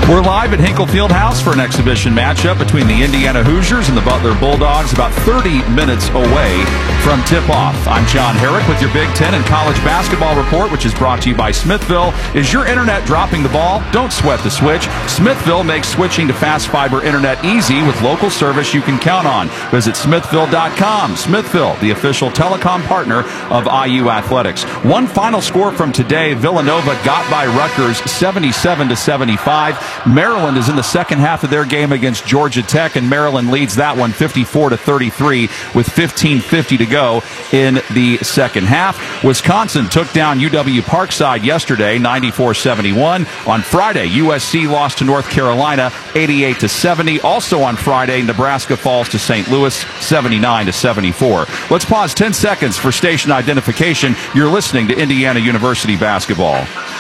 We're live at Hinkle Fieldhouse for an exhibition matchup between the Indiana Hoosiers and the Butler Bulldogs, about 30 minutes away from tip-off. I'm John Herrick with your Big Ten and College Basketball Report, which is brought to you by Smithville. Is your internet dropping the ball? Don't sweat the switch. Smithville makes switching to fast fiber internet easy with local service you can count on. Visit smithville.com. Smithville, the official telecom partner of IU Athletics. One final score from today: Villanova got by Rutgers 77-75. Maryland is in the second half of their game against Georgia Tech, and Maryland leads that one 54-33 with 15:50 to go in the second half. Wisconsin took down UW Parkside yesterday 94-71. On Friday, USC lost to North Carolina 88-70. Also on Friday, Nebraska falls to St. Louis 79-74. Let's pause 10 seconds for station identification. You're listening to Indiana University basketball.